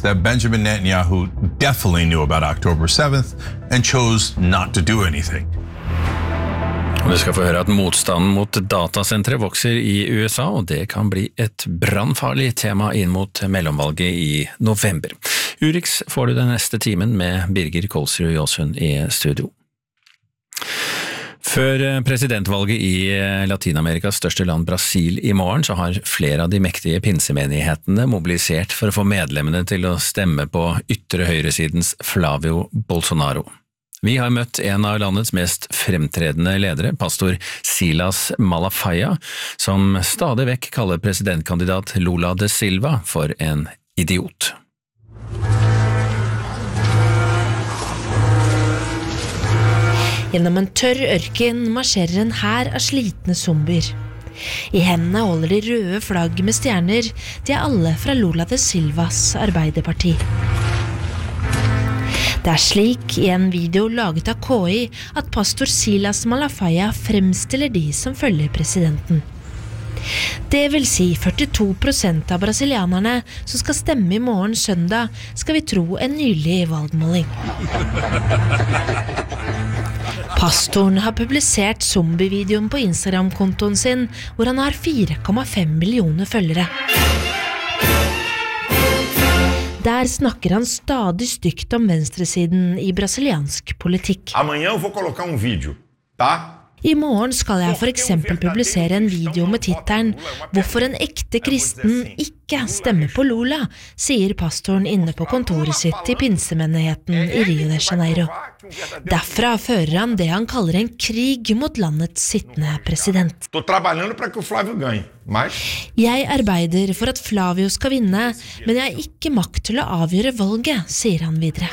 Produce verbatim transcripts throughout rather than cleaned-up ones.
that Benjamin Netanyahu definitely knew about October seventh and chose not to do anything. Vi skal få høre at motstanden mot datasentre vokser i U S A, og det kan bli et brannfarlig tema inn mot mellomvalget i november. Urix får du den neste timen med Birger Kolsrud Jåsund i studio. Før presidentvalget i Latinamerikas største land Brasil i morgen, så har flere av de mektige pinsemenighetene mobilisert for å få medlemmene til å stemme på ytre høyresidens Flavio Bolsonaro. Vi har møtt en av landets mest fremtredende ledere, pastor Silas Malafaia, som stadig vekk kaller presidentkandidat Lula da Silva for en idiot. Gjennom en tørr ørken marsjerer en hær av slitne zombier. I hendene holder de røde flagg med stjerner, de er alle fra Lula da Silvas arbeiderparti. Det er slik i en video laget av K I at pastor Silas Malafaia fremstiller de som følger presidenten. Det vil si førtito prosent av brasilianerne som skal stemme i morgen søndag, skal vi tro en nylig valgmåling. Pastoren har publisert zombie-videoen på Instagram-kontoen sin, hvor han har fire komma fem millioner følgere. Der snakker han stadig stygt om venstresiden i brasiliansk politikk. Amanhã eu vou colocar um vídeo, tá? I morgen skal jeg for eksempel publisere en video med tittelen «Hvorfor en ekte kristen ikke stemmer på Lula», sier pastoren inne på kontoret sitt i pinsemenigheten i Rio de Janeiro. Derfra fører han det han kaller en krig mot landets sittende president. Tô trabalhando para que o Flávio ganhe, mas Jeg arbeider for at Flavio skal vinne, men jeg har ikke makt til å avgjøre valget, sier han videre.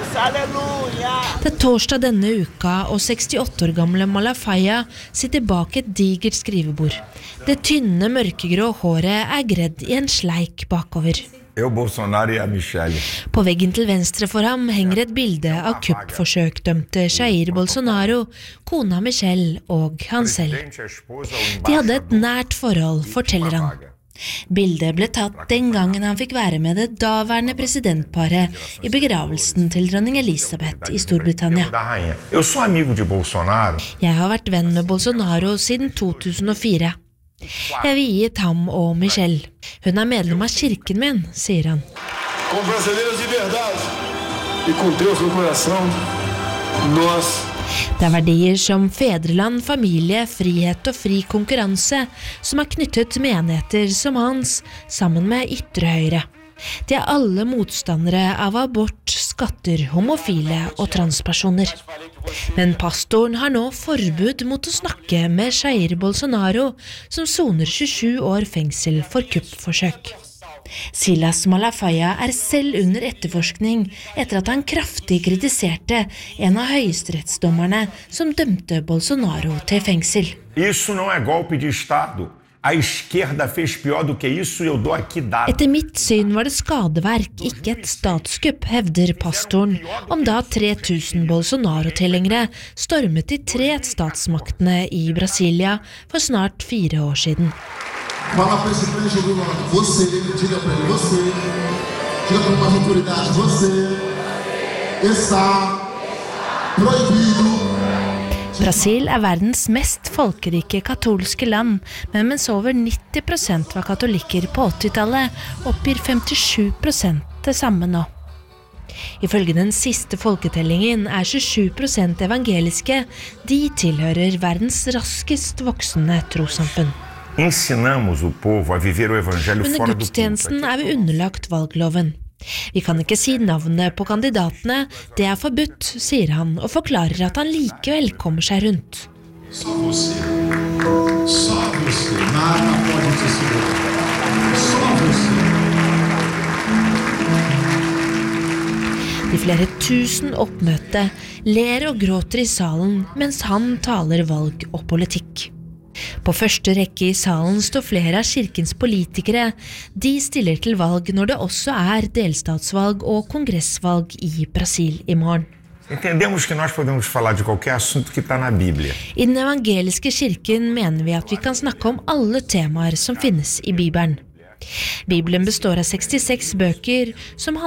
Det er torsdag denne uka, og sekstiåtte år gamle Malafaia sitter bak et digert skrivebord. Det tynne, mørkegrå håret er gredd i en sleik bakover. eu, Bolsonaro e a Michelle. På veggen til venstre for ham henger et bilde av kuppforsøkdømte Jair Bolsonaro, kona Michelle og han selv. De hadde et nært forhold, forteller han. Bildet ble tatt den gangen han fikk være med det daværende presidentparet i begravelsen til dronning Elisabeth i Storbritannia. Eu sou amigo de Bolsonaro. Jeg har vært venn med Bolsonaro siden to tusen og fire. Jeg viet ham og Michelle. Hun er medlem av kirken min, sier han. Com brasileiros de verdade e com Deus no coração, nós Det er verdier som fedreland, familie, frihet og fri konkurranse som har knyttet menigheter som hans sammen med ytre høyre. De er alle motstandere av abort, skatter, homofile og transpersoner. Men pastoren har nå forbud mot å snakke med Jair Bolsonaro, som soner tjuesju år fengsel for kuppforsøk. Silas Malafaia er selv under etterforskning etter at han kraftig kritiserte en av høyesterettsdommerne som dømte Bolsonaro til fengsel. Isso não é golpe de Estado. A esquerda fez pior do que isso e eu dou aqui dados. Etter mitt syn var det skadeverk, ikke et statskupp, hevder pastoren, om da tre tusen Bolsonaro-tilhengere stormet de tre statsmaktene i Brasilia for snart fire år siden. Fala para esse presidente Lula, você, diga para ele, você, diga para uma autoridade, você está proibido. Brasil er verdens mest folkerike katolske land, men mens over nitti prosent var katolikker på åttitallet, oppgir femtisju prosent det samme nå. Ifølge den siste folketellingen er tjuesju prosent evangeliske, de tilhører verdens raskest voksende trossamfunn. Ensinamos o povo a viver o evangelho Under fora do gudstjenesten er vi underlagt valgloven. Vi kan ikke si navnet på kandidatene, det er forbudt, sier han, og forklarer at han likevel kommer seg rundt. Só você, só você, nada pode te segurar, só você. De flere tusen oppmøtte ler og gråter i salen mens han taler valg og politikk. På første rekke i salen står flere av kirkens politikere. De stiller til valg når det også er delstatsvalg og kongressvalg i Brasil i morgen. Entendemos que nós podemos falar de qualquer assunto que está na Bíblia. I den evangeliske kirken mener vi at vi kan snakke om alle temaer som finnes i Bibelen. Bibelen består av sekstiseks bøker som